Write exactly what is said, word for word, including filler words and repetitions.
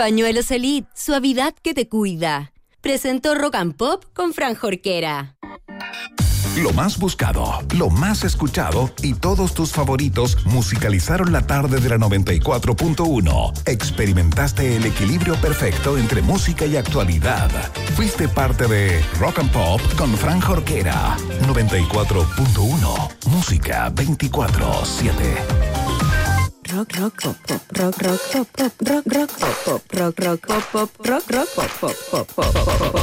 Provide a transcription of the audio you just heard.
Pañuelos Elite, suavidad que te cuida. Presentó Rock and Pop con Fran Jorquera. Lo más buscado, lo más escuchado y todos tus favoritos musicalizaron la tarde de la noventa y cuatro punto uno. Experimentaste el equilibrio perfecto entre música y actualidad. Fuiste parte de Rock and Pop con Fran Jorquera. noventa y cuatro punto uno. Música veinticuatro siete. Rock, rock, pop, pop, rock, rock, pop, pop, rock, rock, pop, pop, rock, rock, pop, pop, rock, rock, pop, pop, pop, pop, pop.